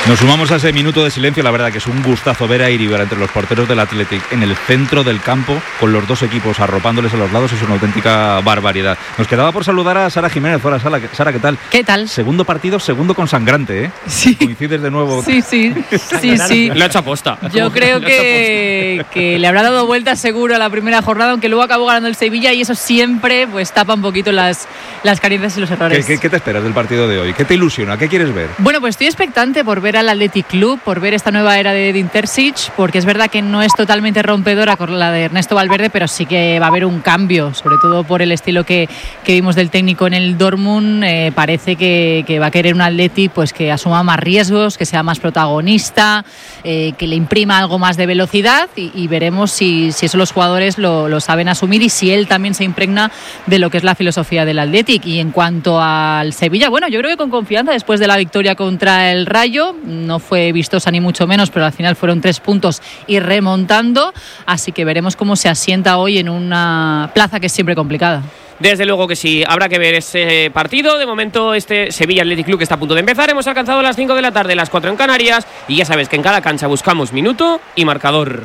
Nos sumamos a ese minuto de silencio. La verdad que es un gustazo ver a Iribar entre los porteros del Athletic en el centro del campo, con los dos equipos arropándoles a los lados. Es una auténtica barbaridad. Nos quedaba por saludar a Sara Jiménez. Hola, Sara, ¿qué tal? ¿Qué tal? Segundo partido, segundo con sangrante, ¿eh? Sí. Coincides de nuevo. Sí. Lo ha hecho aposta. Yo creo que le habrá dado vuelta seguro a la primera jornada, aunque luego acabó ganando el Sevilla, y eso siempre pues tapa un poquito las carencias y los errores. ¿Qué te esperas del partido de hoy? ¿Qué te ilusiona? ¿Qué quieres ver? Bueno, pues estoy expectante por ver al Athletic Club, por ver esta nueva era de Edin Terzic, porque es verdad que no es totalmente rompedora con la de Ernesto Valverde, pero sí que va a haber un cambio, sobre todo por el estilo que vimos del técnico en el Dortmund. Parece que va a querer un Athletic pues que asuma más riesgos, que sea más protagonista, que le imprima algo más de velocidad, y veremos si eso los jugadores lo saben asumir y si él también se impregna de lo que es la filosofía del Athletic. Y en cuanto al Sevilla, bueno, yo creo que con confianza después de la victoria contra el Rayo. No fue vistosa ni mucho menos, pero al final fueron 3 puntos y remontando, así que veremos cómo se asienta hoy en una plaza que es siempre complicada. Desde luego que sí, habrá que ver ese partido. De momento este Sevilla Athletic Club que está a punto de empezar. Hemos alcanzado las 5 de la tarde, las 4 en Canarias, y ya sabes que en cada cancha buscamos minuto y marcador.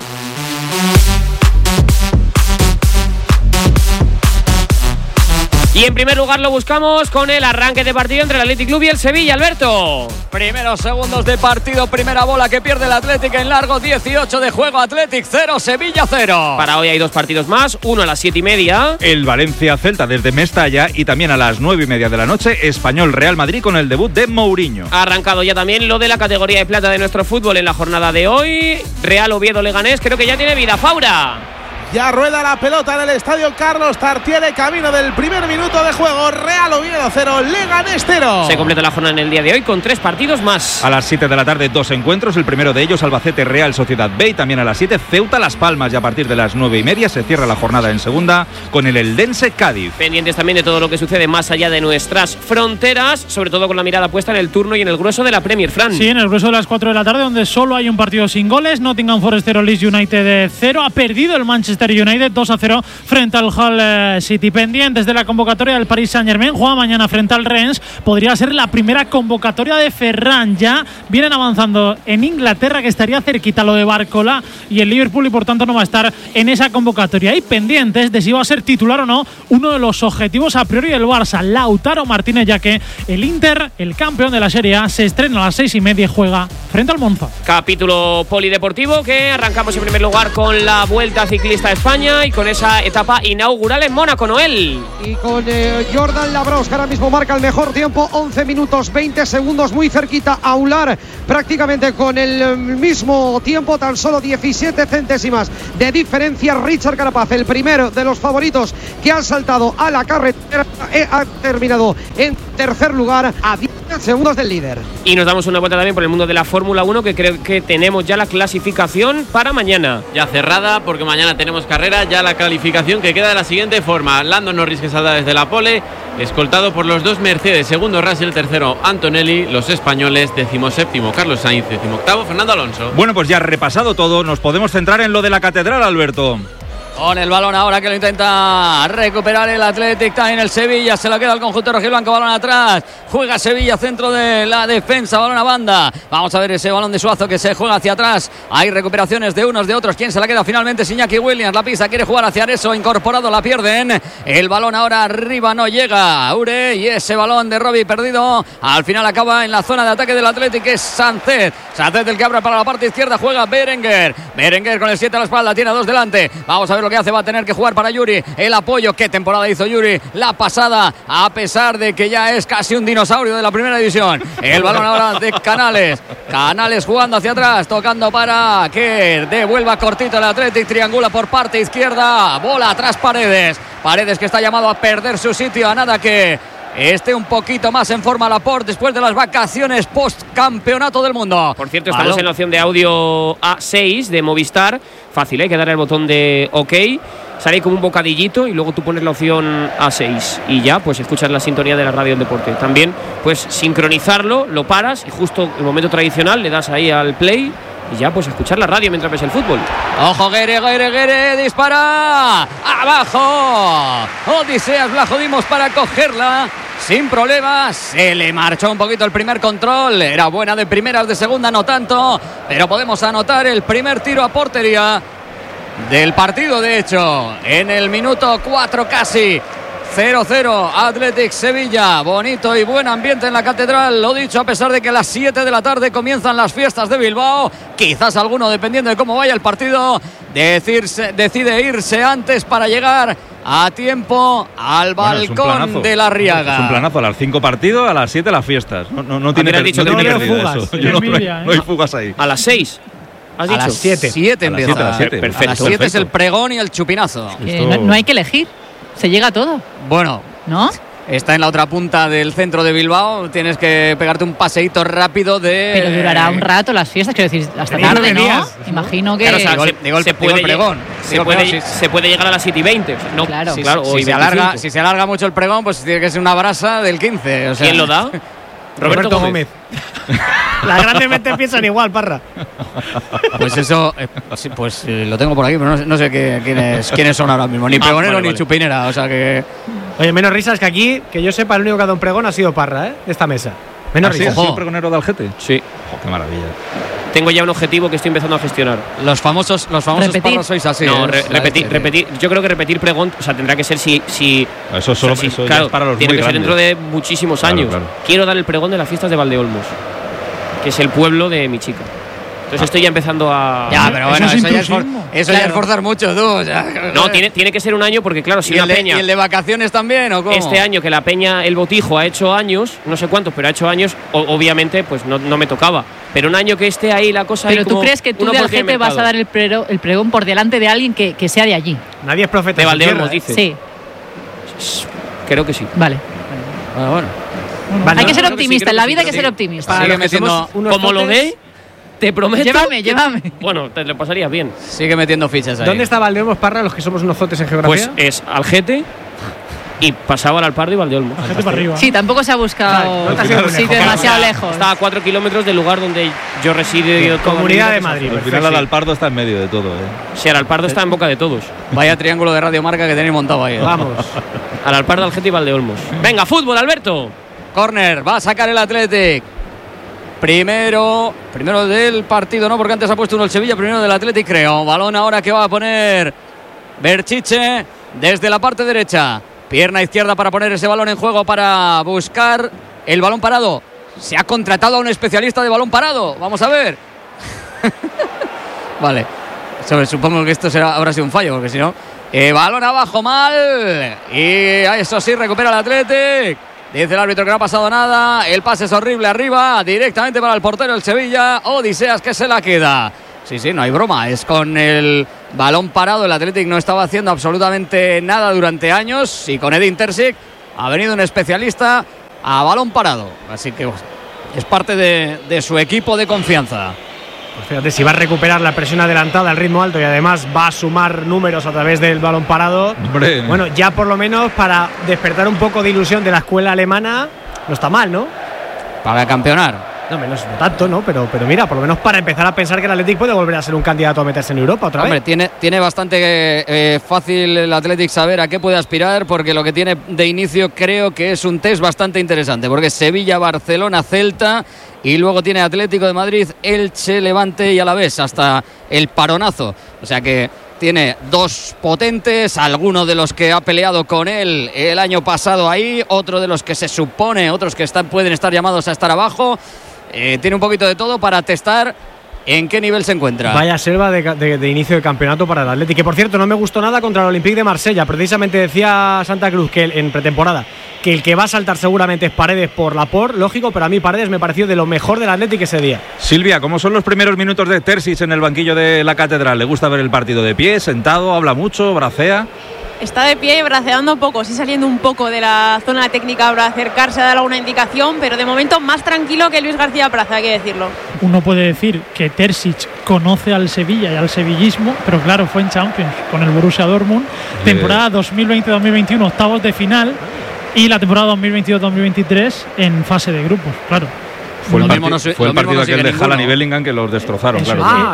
Y en primer lugar lo buscamos con el arranque de partido entre el Athletic Club y el Sevilla, Alberto. Primeros segundos de partido, primera bola que pierde el Athletic en largo, 18 de juego, Athletic 0, Sevilla 0. Para hoy hay 2 partidos más, uno a las 7:30. El Valencia-Celta desde Mestalla, y también a las 9:30 de la noche, Español-Real Madrid con el debut de Mourinho. Ha arrancado ya también lo de la categoría de plata de nuestro fútbol en la jornada de hoy. Real Oviedo-Leganés, creo que ya tiene vida. Faura. Ya rueda la pelota en el estadio Carlos Tartiere, camino del primer minuto de juego. Real Oviedo 0, Leganés 0. Se completa la jornada en el día de hoy con 3 partidos más. A las 7 de la tarde 2 encuentros, el primero de ellos Albacete Real Sociedad B, y también a las 7 Ceuta Las Palmas, y a partir de las 9:30 se cierra la jornada en segunda con el Eldense Cádiz. Pendientes también de todo lo que sucede más allá de nuestras fronteras, sobre todo con la mirada puesta en el turno y en el grueso de la Premier, Fran. Sí, en el grueso de las 4 de la tarde, donde solo hay un partido sin goles. Nottingham Forest 0, Leeds United 0. Ha perdido el Manchester United 2-0 frente al Hull City. Pendientes de la convocatoria del Paris Saint-Germain, juega mañana frente al Rennes. Podría ser la primera convocatoria de Ferran. Ya vienen avanzando en Inglaterra, que estaría cerquita lo de Barcola y el Liverpool, y por tanto no va a estar en esa convocatoria. Y pendientes de si va a ser titular o no uno de los objetivos a priori del Barça, Lautaro Martínez, ya que el Inter, el campeón de la Serie A, se estrena a las 6:30 y juega frente al Monza. Capítulo polideportivo que arrancamos en primer lugar con la Vuelta Ciclista a España y con esa etapa inaugural en Mónaco, Noel. Y con Jordan Labros, que ahora mismo marca el mejor tiempo, 11 minutos 20 segundos, muy cerquita a Aular, prácticamente con el mismo tiempo, tan solo 17 centésimas de diferencia. Richard Carapaz, el primero de los favoritos que han saltado a la carretera, ha terminado en tercer lugar a 10 segundos del líder. Y nos damos una vuelta también por el mundo de la Fórmula 1, que creo que tenemos ya la clasificación para mañana. Ya cerrada, porque mañana tenemos carrera. Ya la calificación que queda de la siguiente forma: Lando Norris, que saldrá desde la pole, escoltado por los 2 Mercedes, segundo Russell, tercero Antonelli, los españoles 17º Carlos Sainz, 18º Fernando Alonso. Bueno, pues ya repasado todo, nos podemos centrar en lo de la catedral, Alberto. Con el balón ahora que lo intenta recuperar el Athletic, también el Sevilla, se la queda el conjunto rojiblanco, balón atrás, juega Sevilla, centro de la defensa, balón a banda, vamos a ver ese balón de Suazo que se juega hacia atrás, hay recuperaciones de unos de otros, ¿quién se la queda finalmente? Iñaki Williams, la pisa, quiere jugar hacia eso, incorporado, la pierden, el balón ahora arriba, no llega Ure, y ese balón de Robbie perdido, al final acaba en la zona de ataque del Athletic, es Sánchez el que abre para la parte izquierda, juega Berenguer con el 7 a la espalda, tiene a 2 delante, vamos a ver lo que hace, va a tener que jugar para Yuri, el apoyo, qué temporada hizo Yuri, la pasada, a pesar de que ya es casi un dinosaurio de la primera división, el balón ahora de Canales jugando hacia atrás, tocando para que devuelva cortito el Athletic, triangula por parte izquierda, bola atrás Paredes que está llamado a perder su sitio, a nada que esté un poquito más en forma Laporte después de las vacaciones post-campeonato del mundo. Por cierto, estamos en la opción de audio A6 de Movistar. Fácil, hay que darle al botón de OK. Sale como un bocadillito y luego tú pones la opción A6 y ya pues escuchas la sintonía de la radio del deporte. También pues sincronizarlo, lo paras y justo en el momento tradicional le das ahí al play y ya pues escuchar la radio mientras ves el fútbol. Ojo, Guere, dispara abajo, Odiseas Vlachodimos para cogerla, sin problemas. Se le marchó un poquito el primer control. Era buena de primeras, de segunda no tanto. Pero podemos anotar el primer tiro a portería del partido, de hecho, en el minuto 4 casi. 0-0 Athletic Sevilla. Bonito y buen ambiente en la Catedral. Lo dicho, a pesar de que a las 7 de la tarde comienzan las fiestas de Bilbao. Quizás alguno, dependiendo de cómo vaya el partido, decide irse antes para llegar a tiempo al balcón de la Riaga. Es un planazo. A las 5 partidos, a las 7 las fiestas. No tiene dicho que no no fugas. No hay fugas ahí. A las 6. ¿Has dicho? A las 7 empieza. A las 7. Perfecto. A las 7 es el pregón y el chupinazo. No hay que elegir. Se llega a todo. Bueno, ¿no? Está en la otra punta del centro de Bilbao. Tienes que pegarte un paseíto rápido de... Pero durará un rato las fiestas, quiero decir, hasta tarde, ¿no? Imagino que... Claro, o sea, se puede llegar a las 7:20. O sea, no, claro. Sí, claro. Si se alarga mucho el pregón, pues tiene que ser una brasa del 15. O sea, ¿quién lo da? Roberto Gómez. Las grandes mentes piensan igual, Parra. Pues eso, lo tengo por aquí, pero no sé quiénes son ahora mismo. Ni pregonero ni chupinera, o sea que... Oye, menos risas que aquí, que yo sepa, el único que ha dado un pregón ha sido Parra, de esta mesa. Menos risas. ¿Has sido pregonero de Algete? Sí. Qué maravilla. Tengo ya un objetivo que estoy empezando a gestionar. Los famosos Parra sois así. No, repetir. Yo creo que repetir pregón, o sea, tendrá que ser si eso solo claro, es para los tiene muy que ser grandes. dentro de muchísimos años. Claro. Quiero dar el pregón de las fiestas de Valdeolmos, que es el pueblo de mi chica. Entonces estoy ya empezando a... Ya, pero bueno, eso ya es forzar mucho, tú. O sea, no, tiene que ser un año porque, claro, si una peña... ¿Y el de vacaciones también o cómo? Este año que la peña, el Botijo, ha hecho años, no sé cuántos, pero ha hecho años, obviamente, pues no me tocaba. Pero un año que esté ahí la cosa... Pero tú crees que tú de Algete vas a dar el pregón por delante de alguien que sea de allí. Nadie es profeta de Valdeolmos, dice. Sí. Creo que sí. Vale. Bueno. Hay que ser optimista, en la vida hay que ser optimista. Sigue metiendo... Como lo dé, te prometo... Llévame. Bueno, te lo pasarías bien. Sigue metiendo fichas ahí. ¿Dónde está Valdeolmos, Parra, los que somos unos zotes en geografía? Pues es Algete y pasaba al Alpardo y Valdeolmos. Algete para arriba. Sí, tampoco se ha buscado un sitio demasiado lejos. Está a 4 kilómetros del lugar donde yo resido. Comunidad de Madrid. Al final el Alpardo está en medio de todo. Sí, el Alpardo está en boca de todos. Vaya triángulo de Radio Marca que tenéis montado ahí. Vamos. Al Alpardo, Algete y Valdeolmos. Venga, fútbol, Alberto. Corner, va a sacar el Athletic. Primero del partido, ¿no? Porque antes ha puesto uno el Sevilla, primero del Athletic, creo. Balón ahora que va a poner Berchiche desde la parte derecha. Pierna izquierda para poner ese balón en juego, para buscar el balón parado. Se ha contratado a un especialista de balón parado. Vamos a ver. Vale. Supongo que esto habrá sido un fallo, porque si no... balón abajo mal. Y eso sí, recupera el Athletic. Dice el árbitro que no ha pasado nada. El pase es horrible arriba, directamente para el portero del Sevilla. Odiseas que se la queda. Sí, no hay broma. Es con el balón parado. El Athletic no estaba haciendo absolutamente nada durante años. Y con Edin Terzic ha venido un especialista a balón parado. Así que es parte de su equipo de confianza. Pues fíjate, si va a recuperar la presión adelantada, el ritmo alto y además va a sumar números a través del balón parado. Hombre. Bueno, ya por lo menos para despertar un poco de ilusión de la escuela alemana, no está mal, ¿no? Para campeonar. No, menos no tanto, ¿no? Pero mira, por lo menos para empezar a pensar que el Athletic puede volver a ser un candidato a meterse en Europa otra vez. Hombre, tiene bastante fácil el Athletic saber a qué puede aspirar, porque lo que tiene de inicio creo que es un test bastante interesante, porque es Sevilla, Barcelona, Celta, y luego tiene Atlético de Madrid, Elche, Levante y Alavés, hasta el paronazo. O sea que tiene dos potentes, algunos de los que ha peleado con él el año pasado ahí, otro de los que se supone, otros que pueden estar llamados a estar abajo. Tiene un poquito de todo para testar en qué nivel se encuentra. Vaya selva de inicio de campeonato para el Athletic, que por cierto no me gustó nada contra el Olympique de Marsella. Precisamente decía Santa Cruz que en pretemporada que el que va a saltar seguramente es Paredes por Laporte, lógico, pero a mí Paredes me pareció de lo mejor del Athletic ese día. Silvia, ¿cómo son los primeros minutos de Terzic en el banquillo de la Catedral? ¿Le gusta ver el partido de pie, sentado, habla mucho, bracea? Está de pie y braceando un poco, sí, saliendo un poco de la zona técnica para acercarse a dar alguna indicación, pero de momento más tranquilo que Luis García Plaza, hay que decirlo. Uno puede decir que Terzic conoce al Sevilla y al sevillismo, pero claro, fue en Champions con el Borussia Dortmund, temporada 2020-2021, octavos de final, y la temporada 2022-2023 en fase de grupos, claro. Fue el partido aquel de Haaland y Bellingham que los destrozaron, eso, claro.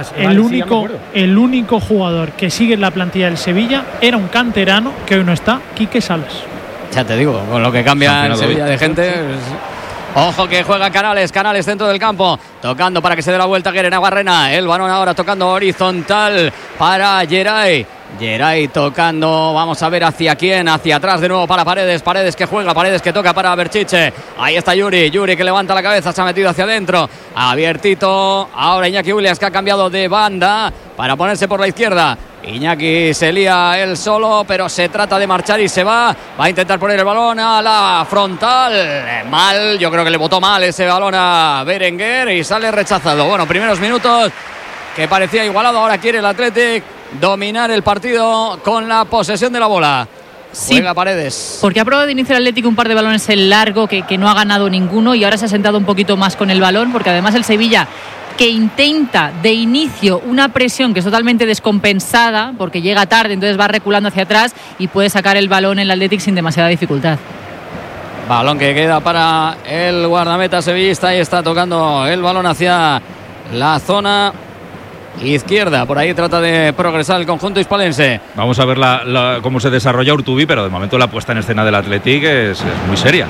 El único jugador que sigue en la plantilla del Sevilla era un canterano que hoy no está, Quique Salas. Ya te digo, con lo que cambia en Sevilla de gente. Ojo que juega Canales dentro del campo, tocando para que se dé la vuelta Guerre Navarrena. El balón ahora tocando horizontal para Geray tocando, vamos a ver hacia quién, hacia atrás de nuevo para Paredes que juega, Paredes que toca para Berchiche. Ahí está Yuri que levanta la cabeza, se ha metido hacia adentro, abiertito. Ahora Iñaki Williams, que ha cambiado de banda para ponerse por la izquierda. Iñaki se lía él solo, pero se trata de marchar y se va a intentar poner el balón a la frontal. Mal, yo creo que le botó mal ese balón a Berenguer y sale rechazado. Bueno, primeros minutos que parecía igualado, ahora quiere el Athletic dominar el partido con la posesión de la bola. Sí, juega Paredes. Porque ha probado de inicio el Atlético un par de balones en largo que no ha ganado ninguno y ahora se ha sentado un poquito más con el balón, porque además el Sevilla, que intenta de inicio una presión que es totalmente descompensada porque llega tarde, entonces va reculando hacia atrás y puede sacar el balón el Athletic sin demasiada dificultad. Balón que queda para el guardameta sevillista y está tocando el balón hacia la zona izquierda. Por ahí trata de progresar el conjunto hispalense. Vamos a ver cómo se desarrolla Urtubi, pero de momento la puesta en escena del Athletic es muy seria.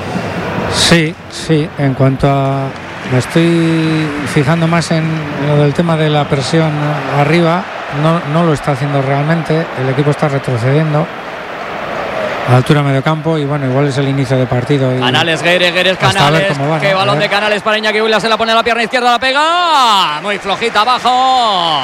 Sí, en cuanto a... Me estoy fijando más en lo del tema de la presión arriba. No lo está haciendo realmente. El equipo está retrocediendo a la altura de medio campo y bueno, igual es el inicio de partido. Canales, Gueres, Canales. Qué balón de Canales para Iñaki Williams. Se la pone a la pierna izquierda, la pega. Muy flojita abajo.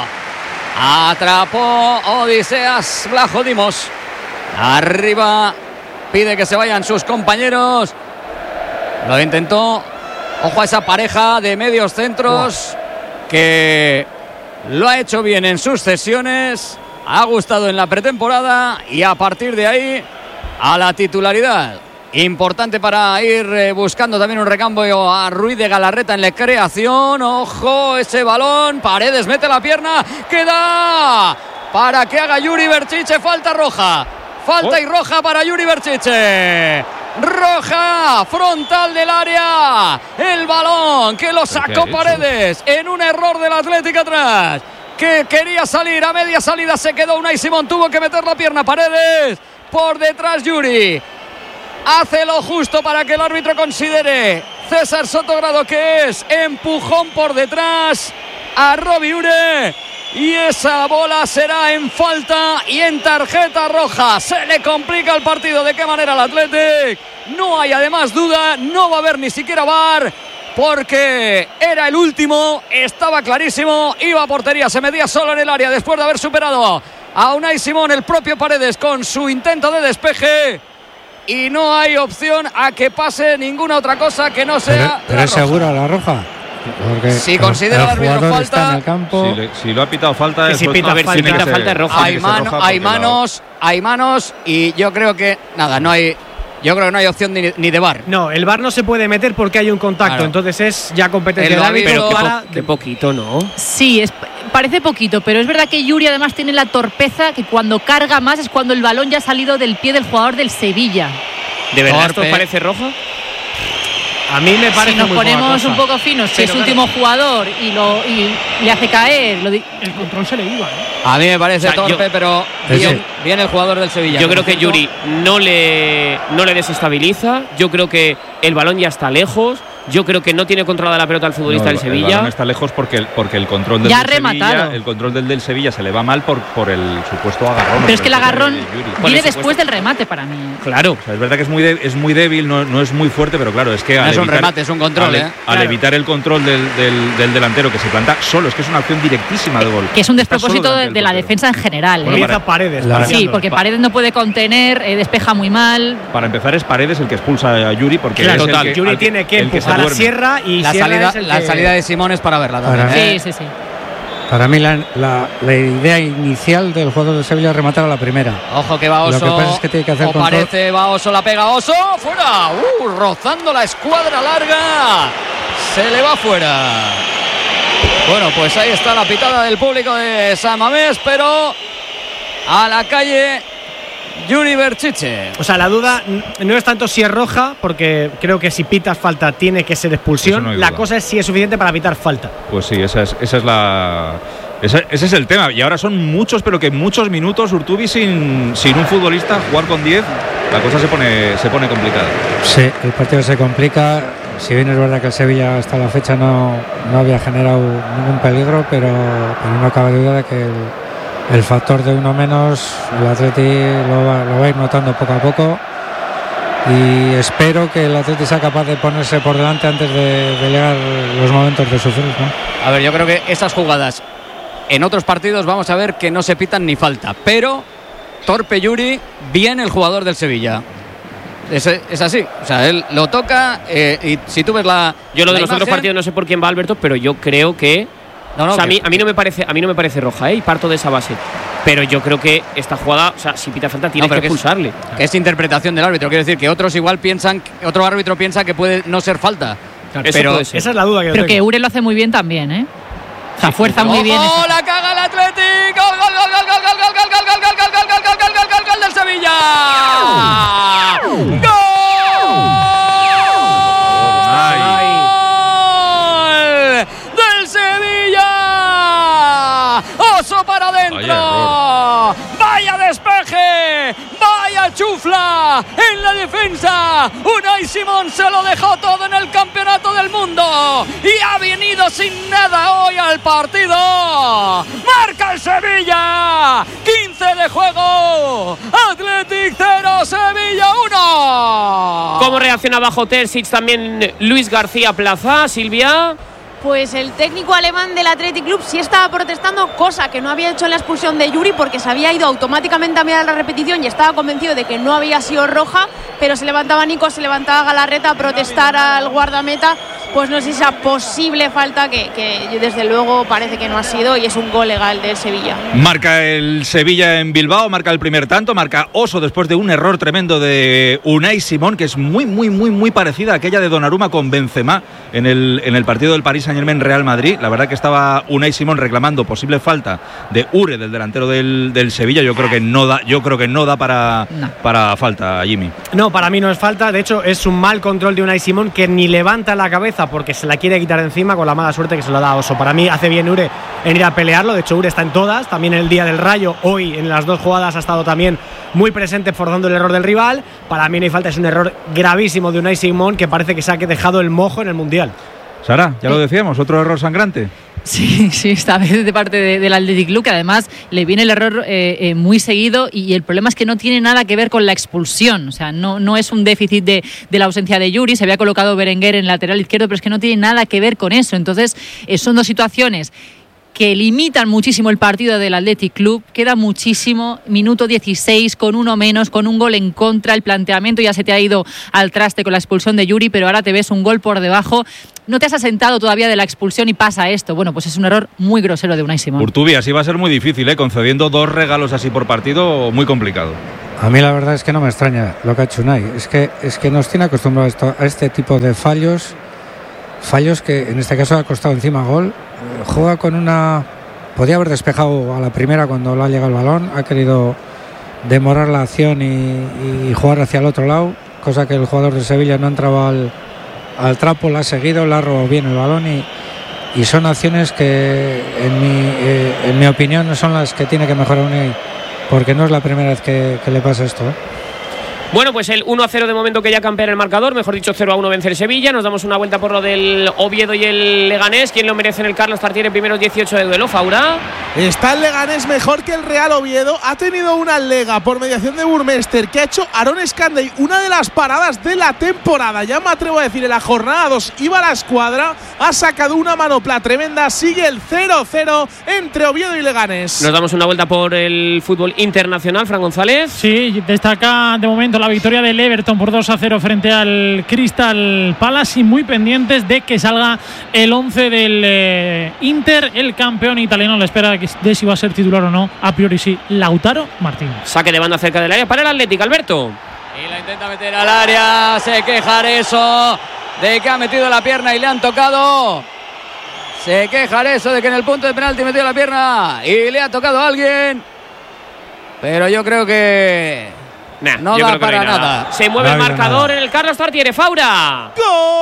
Atrapó Odiseas Vlachodimos. Arriba. Pide que se vayan sus compañeros. Lo intentó. Ojo a esa pareja de medios centros que lo ha hecho bien en sus sesiones, ha gustado en la pretemporada y a partir de ahí a la titularidad. Importante para ir buscando también un recambio a Ruiz de Galarreta en la creación. Ojo ese balón, Paredes mete la pierna, queda para que haga Yuri Berchiche, falta roja. Falta y roja para Yuri Berchiche. Roja, frontal del área. El balón que lo sacó Paredes en un error del Atlético atrás. Que quería salir a media salida, se quedó Unai Simón, tuvo que meter la pierna Paredes. Por detrás Yuri. Hace lo justo para que el árbitro considere César Sotogrado que es empujón por detrás a Robi Ure. Y esa bola será en falta y en tarjeta roja. Se le complica el partido. ¿De qué manera al Athletic? No hay además duda. No va a haber ni siquiera VAR. Porque era el último. Estaba clarísimo. Iba a portería. Se metía solo en el área después de haber superado a Unai Simón, el propio Paredes, con su intento de despeje. Y no hay opción a que pase ninguna otra cosa que no sea. Pero es segura la roja. Porque si considera el árbitro falta en el campo, si lo ha pitado falta, si pita falta es roja. Hay manos y yo creo que nada, no hay. Yo creo que no hay opción ni de VAR. No, el VAR no se puede meter porque hay un contacto, claro. Entonces es ya competencia del árbitro. Pero qué poquito, ¿no? Sí, parece poquito, pero es verdad que Yuri además tiene la torpeza que cuando carga más es cuando el balón ya ha salido del pie del jugador del Sevilla. ¿De verdad esto parece roja? A mí me parece. Si nos ponemos un poco finos, si es último jugador y le hace caer. El control se le iba, ¿eh? A mí me parece torpe, pero bien el jugador del Sevilla. Yo creo que Yuri no le desestabiliza. Yo creo que el balón ya está lejos. Yo creo que no tiene controlada la pelota el futbolista del Sevilla. El balón está lejos porque el control del Sevilla, el control del Sevilla se le va mal por el supuesto agarrón. Pero es que el agarrón viene después del remate para mí. Claro. O sea, es verdad que es muy débil, no es muy fuerte, pero claro, es que no es un remate, es un control. Al evitar el control del delantero que se planta solo, es que es una acción directísima de gol. Que es un despropósito de la defensa en general. Paredes. Sí, porque Paredes no puede contener, despeja muy mal. Para empezar es Paredes el que expulsa a Yuri porque claro, Yuri tiene que empujar a Sierra y la salida de Simón es para verla también. Sí. Para mí la idea inicial del jugador de Sevilla es rematar a la primera. Ojo que va Oso. Lo que pasa es que tiene que hacer control. Parece, va Oso, la pega Oso, fuera. Rozando la escuadra larga. Se le va fuera. Bueno, pues ahí está la pitada del público de San Mamés, pero a la calle Yuri Berchiche. O sea, la duda no es tanto si es roja, porque creo que si pitas falta tiene que ser expulsión. No la cosa es si es suficiente para pitar falta. Pues sí, ese es el tema. Y ahora son muchos, pero que muchos minutos Urtubi sin un futbolista jugar con 10 la cosa se pone complicada. Sí, el partido se complica. Si bien es verdad que el Sevilla hasta la fecha no había generado ningún peligro, pero no cabe duda de que el factor de uno menos, el Atleti lo va a ir notando poco a poco, y espero que el Atleti sea capaz de ponerse por delante antes de llegar los momentos de sufrir, ¿no? A ver, yo creo que esas jugadas en otros partidos vamos a ver que no se pitan ni falta, pero torpe Yuri, bien el jugador del Sevilla. Es así, o sea, él lo toca, y si tú ves yo lo de los imagen, otros partidos no sé por quién va, Alberto, pero yo creo que o sea, a mí no me parece roja, y parto de esa base. Pero yo creo que esta jugada, o sea, si pita falta tiene que expulsarle. Que es interpretación del árbitro, quiero decir que otros igual otro árbitro piensa que puede no ser falta. Claro, pero esa es la duda que yo tengo. Pero que Ure lo hace muy bien también, ¿eh? O sea, fuerza muy bien. ¡Oh, la caga el Atleti! ¡Gol, gol, gol, gol, gol, gol, gol, gol, gol, gol, gol, gol, gol, gol, gol, gol, gol del Sevilla! ¡Gol! ¡Del Sevilla! ¡Oso para adentro! ¡Vaya despeje! ¡Vaya chufla! En la defensa, Unai Simón se lo dejó todo en el campeonato del mundo y ha venido sin nada hoy al partido. ¡Marca el Sevilla! 15 de juego. Athletic 0, Sevilla 1. ¿Cómo reacciona bajo Terzic también Luis García Plaza, Silvia? Pues el técnico alemán del Athletic Club sí estaba protestando, cosa que no había hecho en la expulsión de Yuri, porque se había ido automáticamente a mirar la repetición y estaba convencido de que no había sido roja, pero se levantaba Nico, se levantaba Galarreta a protestar al guardameta. Pues no sé si esa posible falta que desde luego parece que no ha sido, y es un gol legal del Sevilla. Marca el Sevilla en Bilbao, marca el primer tanto, marca Oso después de un error tremendo de Unai Simón, que es muy parecida a aquella de Donnarumma con Benzema en el partido del Paris Saint-Germain Real Madrid. La verdad que estaba Unai Simón reclamando posible falta de Ure, del delantero del Sevilla. Yo creo que no da para falta, Jimmy. No, para mí no es falta. De hecho, es un mal control de Unai Simón, que ni levanta la cabeza porque se la quiere quitar de encima, con la mala suerte que se lo da a Oso. Para mí hace bien Ure en ir a pelearlo. De hecho, Ure está en todas, también en el día del Rayo, hoy en las dos jugadas ha estado también muy presente forzando el error del rival. Para mí no hay falta, es un error gravísimo de Unai Simón, que parece que se ha dejado el mojo en el Mundial. Sara, ya lo decíamos, otro error sangrante. Sí, esta vez de parte del Athletic Club, que además le viene el error muy seguido, y el problema es que no tiene nada que ver con la expulsión. O sea, no es un déficit de la ausencia de Yuri. Se había colocado Berenguer en el lateral izquierdo, pero es que no tiene nada que ver con eso. Entonces, son dos situaciones que limitan muchísimo el partido del Athletic Club. Queda muchísimo, minuto 16, con uno menos, con un gol en contra. El planteamiento ya se te ha ido al traste con la expulsión de Yuri, pero ahora te ves un gol por debajo. No te has asentado todavía de la expulsión y pasa esto. Bueno, pues es un error muy grosero de Unai Simón. Urtubi, así va a ser muy difícil, concediendo 2 regalos así por partido, muy complicado. A mí la verdad es que no me extraña lo que ha hecho Unai. Es que nos tiene acostumbrados a este tipo de fallos que en este caso ha costado encima gol. Juega con podía haber despejado a la primera cuando le ha llegado el balón, ha querido demorar la acción y jugar hacia el otro lado, cosa que el jugador de Sevilla no entraba al trapo, la ha seguido, le ha robado bien el balón, y son acciones que en mi opinión son las que tiene que mejorar Unai, porque no es la primera vez que le pasa esto, Bueno, pues el 1-0 de momento que ya campea en el marcador, mejor dicho 0-1 vence el Sevilla. Nos damos una vuelta por lo del Oviedo y el Leganés. ¿Quién lo merece en el Carlos Tartiere? Primeros 18 de duelo, Faura. Está el Leganés mejor que el Real Oviedo. Ha tenido una lega por mediación de Burmester que ha hecho Aaron Scandey, una de las paradas de la temporada. Ya me atrevo a decir, en la jornada 2 iba la escuadra, ha sacado una manopla tremenda. Sigue el 0-0 entre Oviedo y Leganés. Nos damos una vuelta por el fútbol internacional, Fran González. Sí, destaca de momento la victoria del Everton por 2-0 frente al Crystal Palace, y muy pendientes de que salga el 11 del Inter. El campeón italiano le espera de si va a ser titular o no. A priori sí, Lautaro Martínez. Saque de banda cerca del área para el Atlético, Alberto. Y la intenta meter al área, se queja eso de que ha metido la pierna y le han tocado. Se queja eso de que en el punto de penalti metió la pierna y le ha tocado a alguien. Pero yo creo que no da para nada. Se mueve el marcador en el Carlos Tartiere, Faura.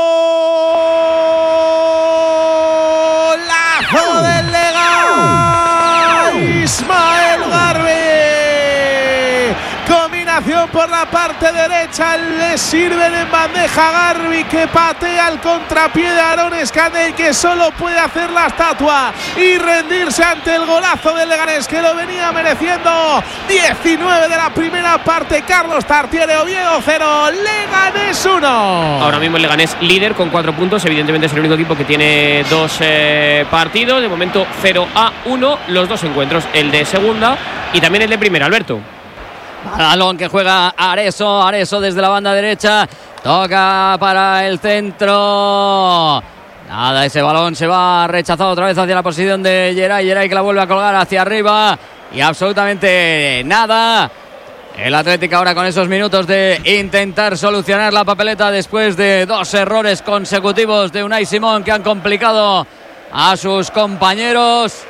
¡Golazo del Lega! Ismael Garbi. Combinación Atención por la parte derecha, le sirven en bandeja Garbi, que patea el contrapié de Aaron Scannell, que solo puede hacer la estatua y rendirse ante el golazo del Leganés, que lo venía mereciendo. 19 de la primera parte, Carlos Tartiere. Oviedo 0, Leganés 1. Ahora mismo el Leganés líder con 4 puntos. Evidentemente es el único equipo que tiene 2 partidos. De momento 0-1 los 2 encuentros, el de segunda y también el de primera. Alberto. Balón que juega Areso desde la banda derecha, toca para el centro. Nada, ese balón se va rechazado otra vez hacia la posición de Geray que la vuelve a colgar hacia arriba y absolutamente nada. El Athletic ahora con esos minutos de intentar solucionar la papeleta después de 2 errores consecutivos de Unai Simón que han complicado a sus compañeros,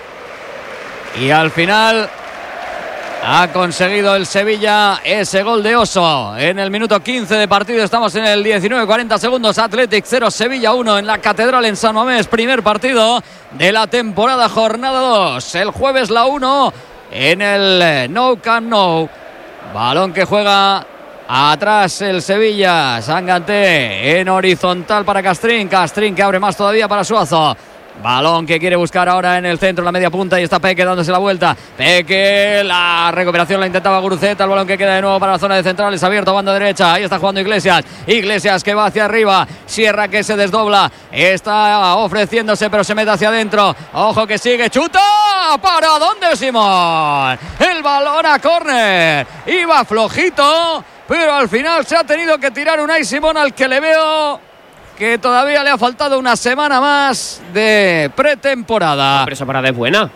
y al final ha conseguido el Sevilla ese gol de Oso en el minuto 15 de partido. Estamos en el 19-40 segundos. Athletic 0, Sevilla 1 en la Catedral en San Mamés. Primer partido de la temporada, jornada 2. El jueves la 1 en el Nou Camp Nou. Balón que juega atrás el Sevilla. Sanganté en horizontal para Castrín que abre más todavía para Suazo. Balón que quiere buscar ahora en el centro, en la media punta, y está Peque dándose la vuelta. Peque, la recuperación la intentaba Guruceta. El balón que queda de nuevo para la zona de centrales, abierto, banda derecha. Ahí está jugando Iglesias que va hacia arriba. Sierra que se desdobla, está ofreciéndose, pero se mete hacia adentro. Ojo que sigue, chuta. ¿Para dónde, Simón? El balón a córner. Iba flojito, pero al final se ha tenido que tirar Unai Simón, al que le veo que todavía le ha faltado una semana más de pretemporada. Pero esa parada es buena.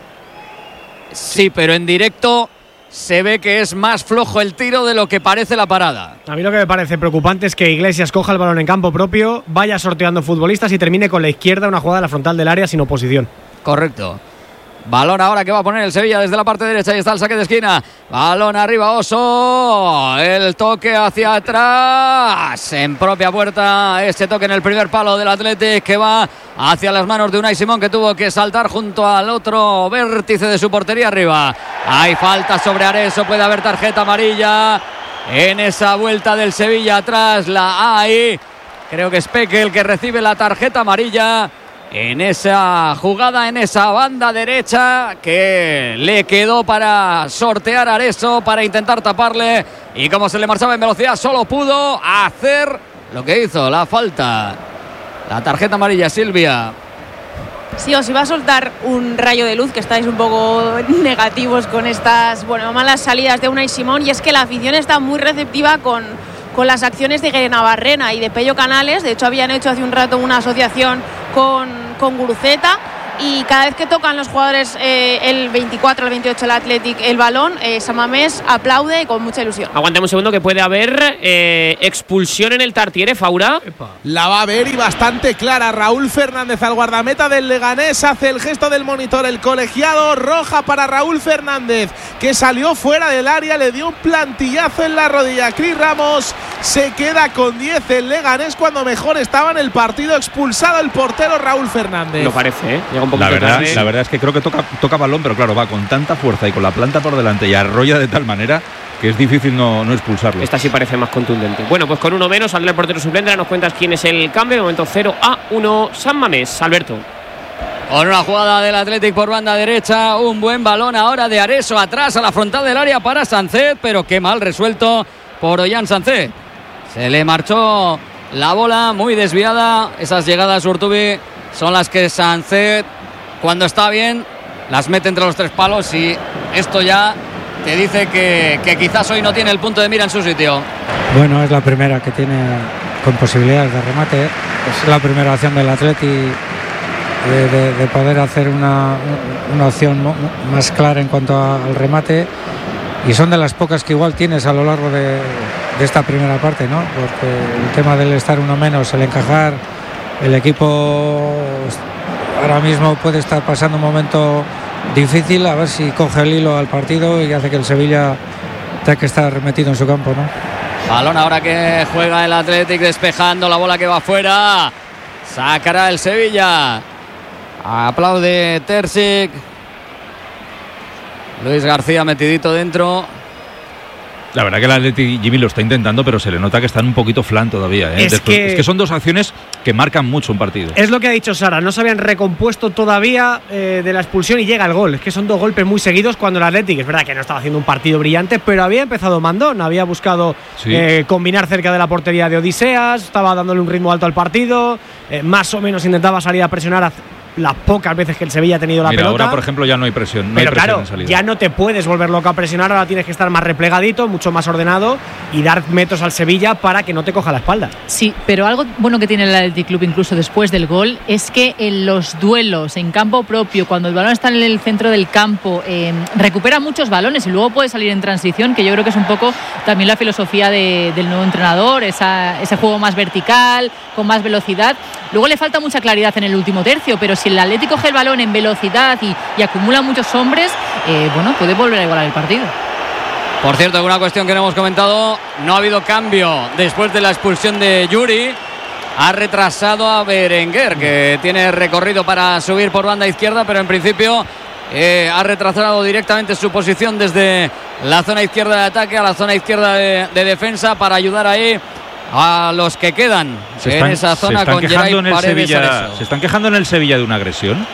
Sí, pero en directo se ve que es más flojo el tiro de lo que parece la parada. A mí lo que me parece preocupante es que Iglesias coja el balón en campo propio, vaya sorteando futbolistas y termine con la izquierda una jugada en la frontal del área sin oposición. Correcto. Balón ahora que va a poner el Sevilla desde la parte derecha. Y está el saque de esquina. Balón arriba, Oso. El toque hacia atrás. En propia puerta. Ese toque en el primer palo del Athletic, que va hacia las manos de Unai Simón, que tuvo que saltar junto al otro vértice de su portería arriba. Hay falta sobre Areso. Puede haber tarjeta amarilla en esa vuelta del Sevilla atrás. La hay. Creo que es Peque el que recibe la tarjeta amarilla en esa jugada, en esa banda derecha que le quedó para sortear a Areso, para intentar taparle, y como se le marchaba en velocidad solo pudo hacer lo que hizo, la falta. La tarjeta amarilla, Silvia. Sí, os iba a soltar un rayo de luz, que estáis un poco negativos con estas malas salidas de Unai Simón, y es que la afición está muy receptiva con las acciones de Navarrena y de Pello Canales. De hecho, habían hecho hace un rato una asociación con Guruceta, y cada vez que tocan los jugadores el 24, el 28 el Athletic el balón, San Mamés aplaude con mucha ilusión. Aguantemos un segundo, que puede haber expulsión en el Tartiere, Faura. La va a haber, y bastante clara. Raúl Fernández, al guardameta del Leganés, hace el gesto del monitor el colegiado. Roja para Raúl Fernández, que salió fuera del área, le dio un plantillazo en la rodilla. Cris Ramos se queda con 10 el Leganés, cuando mejor estaba en el partido. Expulsado el portero Raúl Fernández. Lo parece, Llega un poco la verdad es que creo que toca balón, pero claro, va con tanta fuerza y con la planta por delante y arrolla de tal manera que es difícil no expulsarlo. Esta sí parece más contundente. Bueno, pues con uno menos saldrá el portero suplente. Nos cuentas quién es el cambio. De momento 0-1 San Mamés. Alberto. Con una jugada del Athletic por banda derecha, un buen balón ahora de Areso atrás a la frontal del área para Sánchez, pero qué mal resuelto por Ollán Sánchez. Se le marchó la bola, muy desviada. Esas llegadas, Urtubi, son las que Sánchez, cuando está bien, las mete entre los 3 palos, y esto ya te dice que quizás hoy no tiene el punto de mira en su sitio. Bueno, es la primera que tiene con posibilidades de remate. Es la primera acción del Atleti de poder hacer una opción más clara en cuanto al remate, y son de las pocas que igual tienes a lo largo de esta primera parte, ¿no? Porque el tema del estar uno menos, el encajar, el equipo ahora mismo puede estar pasando un momento difícil, a ver si coge el hilo al partido y hace que el Sevilla tenga que estar metido en su campo, ¿no? Balón ahora que juega el Athletic, despejando la bola que va fuera. Sacará el Sevilla. Aplaude Terzic. Luis García metidito dentro. La verdad que el Athletic, Jimmy, lo está intentando, pero se le nota que están un poquito flan todavía. Es que son dos acciones que marcan mucho un partido. Es lo que ha dicho Sara, no se habían recompuesto todavía de la expulsión y llega el gol. Es que son dos golpes muy seguidos cuando el Athletic, es verdad que no estaba haciendo un partido brillante, pero había empezado mandón, había buscado combinar cerca de la portería de Odiseas, estaba dándole un ritmo alto al partido, más o menos intentaba salir a presionar las pocas veces que el Sevilla ha tenido la pelota. Ahora, por ejemplo, ya no hay presión. Pero hay presión claro, en salida. ya no te puedes volver loco a presionar, ahora tienes que estar más replegadito, mucho más ordenado y dar metros al Sevilla para que no te coja la espalda. Sí, pero algo bueno que tiene el Athletic Club incluso después del gol es que en los duelos en campo propio, cuando el balón está en el centro del campo, recupera muchos balones y luego puede salir en transición, que yo creo que es un poco también la filosofía del nuevo entrenador, ese juego más vertical, con más velocidad. Luego le falta mucha claridad en el último tercio, pero si el Athletic coge el balón en velocidad y acumula muchos hombres, puede volver a igualar el partido. Por cierto, una cuestión que no hemos comentado, no ha habido cambio después de la expulsión de Yuri. Ha retrasado a Berenguer, que tiene recorrido para subir por banda izquierda, pero en principio ha retrasado directamente su posición desde la zona izquierda de ataque a la zona izquierda de defensa para ayudar ahí a los que quedan en esa zona con Geray Paredes. ¿Se están quejando en el Sevilla de una agresión?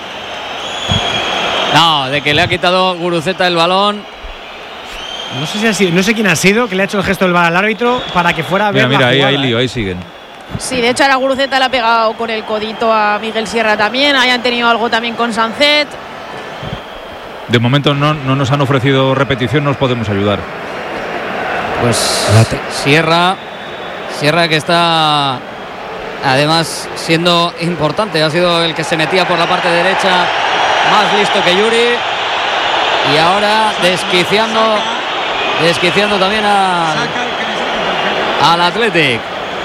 No, de que le ha quitado Guruceta el balón. No sé si ha sido, no sé quién ha sido que le ha hecho el gesto del VAR al árbitro para que fuera a ver. Mira, la jugada, ahí lío, ahí siguen. Sí, de hecho a la Guruceta le ha pegado con el codito a Miguel Sierra también. Ahí han tenido algo también con Sancet. De momento no nos han ofrecido repetición, no os podemos ayudar. Pues Sierra que está además siendo importante, ha sido el que se metía por la parte derecha, más listo que Yuri, y ahora desquiciando también al Athletic.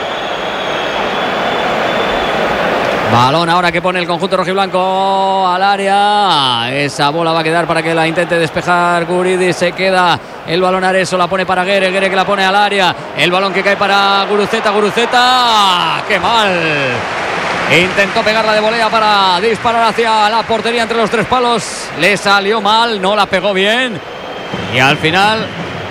Balón ahora que pone el conjunto rojiblanco al área. Esa bola va a quedar para que la intente despejar Guridi. Se queda el balón Areso, la pone para Guere que la pone al área. El balón que cae para Guruceta. ¡Qué mal! Intentó pegarla de volea para disparar hacia la portería entre los tres palos. Le salió mal, no la pegó bien. Y al final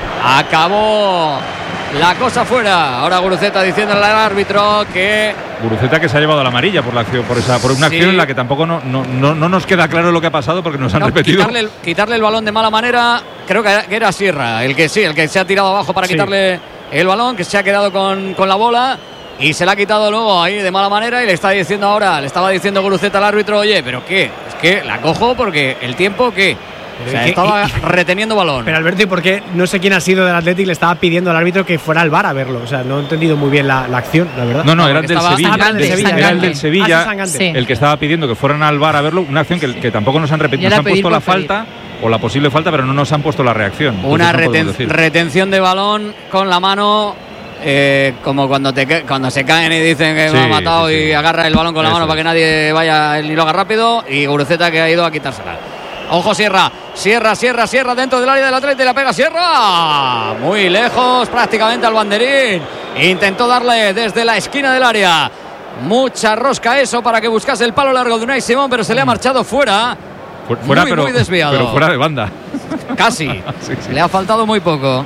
acabó la cosa fuera. Ahora Guruceta diciéndole al árbitro que... Guruceta que se ha llevado la amarilla por una acción en la que tampoco no nos queda claro lo que ha pasado porque nos han repetido. Quitarle el balón de mala manera, creo que era Sierra, el que se ha tirado abajo para quitarle el balón, que se ha quedado con la bola y se la ha quitado luego ahí de mala manera y le estaba diciendo Guruceta al árbitro, oye, pero ¿qué? Es que la cojo porque el tiempo que... O sea, estaba reteniendo balón. Pero Alberto, ¿y por qué? No sé quién ha sido del Athletic, le estaba pidiendo al árbitro que fuera al VAR a verlo. O sea, no he entendido muy bien la acción, la verdad. No, era el del Sevilla. Era el del Sevilla, sí. El que estaba pidiendo que fueran al VAR a verlo. Una acción que tampoco nos han repetido. Nos han puesto la falta o la posible falta, pero no nos han puesto la reacción. Una retención de balón con la mano. Como cuando se caen y dicen que me ha matado y agarra el balón con la mano para que nadie vaya y lo haga rápido. Y Guruceta que ha ido a quitársela. Ojo Sierra dentro del área del Atleti, la pega Sierra muy lejos prácticamente al banderín, intentó darle desde la esquina del área, mucha rosca eso para que buscase el palo largo de Unai Simón, pero se le ha marchado fuera muy desviado, pero fuera de banda casi. Sí. Le ha faltado muy poco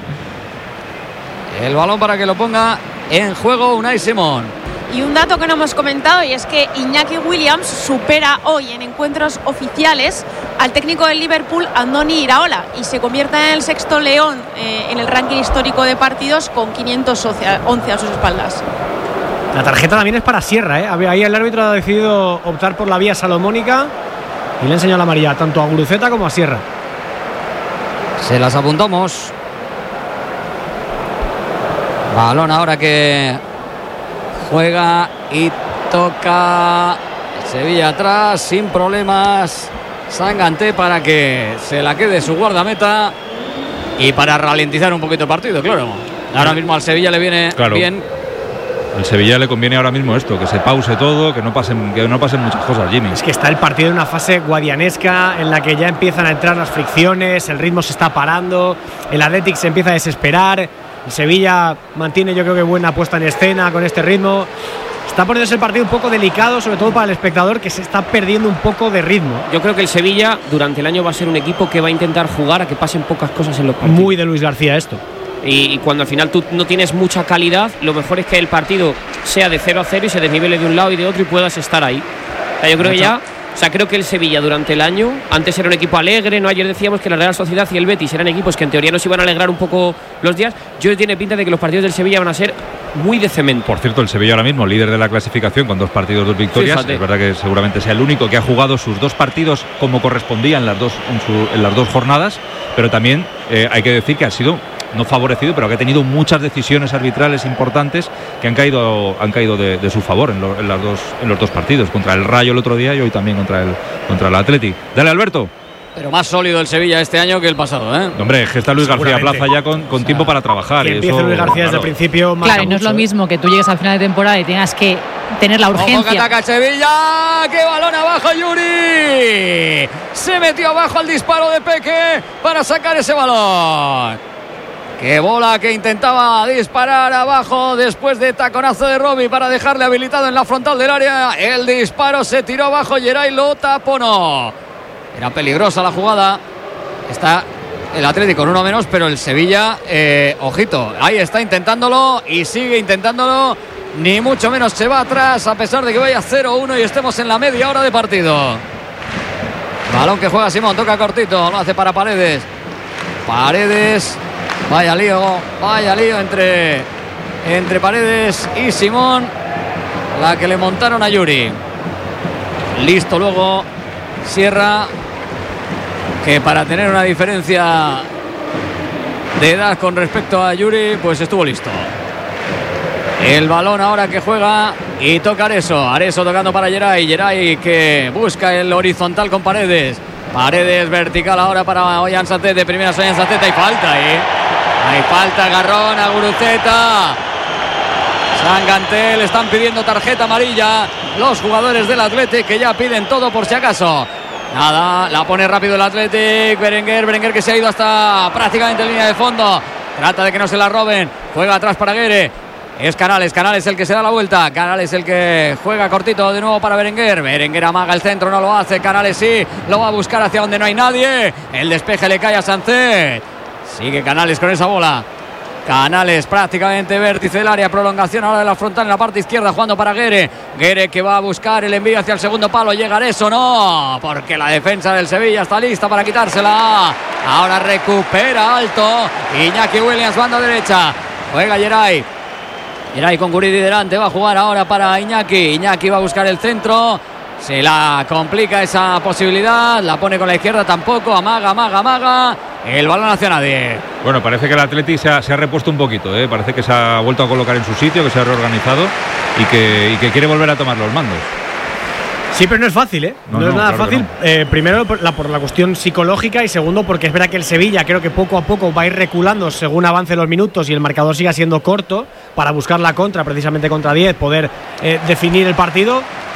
el balón para que lo ponga en juego Unai Simón. Y un dato que no hemos comentado, y es que Iñaki Williams supera hoy en encuentros oficiales al técnico del Liverpool, Andoni Iraola, y se convierte en el sexto león en el ranking histórico de partidos con 511 a sus espaldas. La tarjeta también es para Sierra, ¿eh? Ahí el árbitro ha decidido optar por la vía salomónica y le ha enseñado la amarilla tanto a Guruceta como a Sierra. Se las apuntamos. Balón ahora que juega y toca Sevilla atrás sin problemas. Sanganté para que se la quede su guardameta y para ralentizar un poquito el partido, claro. Ahora mismo al Sevilla le viene bien. Al Sevilla le conviene ahora mismo esto, que se pause todo, que no pasen muchas cosas, Jimmy. Es que está el partido en una fase guadianesca en la que ya empiezan a entrar las fricciones, el ritmo se está parando, el Athletic se empieza a desesperar, el Sevilla mantiene yo creo que buena puesta en escena con este ritmo. Está poniéndose el partido un poco delicado, sobre todo para el espectador, que se está perdiendo un poco de ritmo. Yo creo que el Sevilla durante el año va a ser un equipo que va a intentar jugar a que pasen pocas cosas en los partidos. Muy de Luis García esto. Y cuando al final tú no tienes mucha calidad, lo mejor es que el partido sea de 0-0 y se desnivele de un lado y de otro y puedas estar ahí. O sea, yo creo que ya... O sea, creo que el Sevilla durante el año, antes era un equipo alegre, ¿no? Ayer decíamos que la Real Sociedad y el Betis eran equipos que en teoría nos iban a alegrar un poco los días. Yo tiene pinta de que los partidos del Sevilla van a ser muy de cemento. Por cierto, el Sevilla ahora mismo líder de la clasificación con 2 partidos, 2 victorias. Fíjate. Es verdad que seguramente sea el único que ha jugado sus 2 partidos como correspondía en las dos jornadas, pero también hay que decir que ha sido no favorecido, pero que ha tenido muchas decisiones arbitrales importantes que han caído de su favor en los 2 partidos, contra el Rayo el otro día y hoy también contra el Athletic. Dale, Alberto. Pero más sólido el Sevilla este año que el pasado, ¿eh? Hombre, es que está Luis García Plaza ya con tiempo para trabajar. Que empiece Luis García desde el principio. Claro, y no es lo mismo que tú llegues al final de temporada y tengas que tener la urgencia. Ojo que ataca el Sevilla, ¡qué balón abajo Yuri! Se metió abajo al disparo de Peque para sacar ese balón. Qué bola que intentaba disparar abajo después de taconazo de Robbie para dejarle habilitado en la frontal del área. El disparo se tiró abajo, Geray lo taponó. Era peligrosa la jugada. Está el Atlético con uno menos, pero el Sevilla, ojito, ahí está intentándolo y sigue intentándolo. Ni mucho menos se va atrás a pesar de que vaya 0-1 y estemos en la media hora de partido. Balón que juega Simón, toca cortito, lo hace para Paredes. Paredes... Vaya lío entre Paredes y Simón, la que le montaron a Yuri. Listo luego Sierra, que para tener una diferencia de edad con respecto a Yuri, pues estuvo listo. El balón ahora que juega y toca Areso tocando para Geray que busca el horizontal con Paredes. Paredes vertical ahora para Ollán Sancet, de primera Ollán Sancet, hay falta ahí. Hay falta, agarrón a Guruceta. Sangantel, están pidiendo tarjeta amarilla los jugadores del Athletic, que ya piden todo por si acaso. Nada, la pone rápido el Athletic. Berenguer que se ha ido hasta prácticamente en línea de fondo. Trata de que no se la roben. Juega atrás para Guere. Es Canales el que se da la vuelta. Canales el que juega cortito de nuevo para Berenguer. Berenguer amaga el centro, no lo hace. Canales sí, lo va a buscar hacia donde no hay nadie. El despeje le cae a Sancet. Sigue Canales con esa bola. Canales prácticamente vértice del área. Prolongación ahora de la frontal en la parte izquierda, jugando para Guere. Guere que va a buscar el envío hacia el segundo palo. Llega eso, no, porque la defensa del Sevilla está lista para quitársela. Ahora recupera alto Iñaki Williams, banda derecha. Juega Geray con Guridi delante. Va a jugar ahora para Iñaki va a buscar el centro. Se la complica esa posibilidad. La pone con la izquierda, tampoco. Amaga. El balón hacia nadie. Bueno, parece que el Atleti se ha repuesto un poquito, ¿eh? Parece que se ha vuelto a colocar en su sitio, que se ha reorganizado y que quiere volver a tomar los mandos. Sí, pero no es fácil, ¿eh? No es nada fácil. No. Primero por la cuestión psicológica y segundo porque es verdad que el Sevilla creo que poco a poco va a ir reculando según avancen los minutos y el marcador siga siendo corto para buscar la contra, precisamente contra 10, poder definir el partido.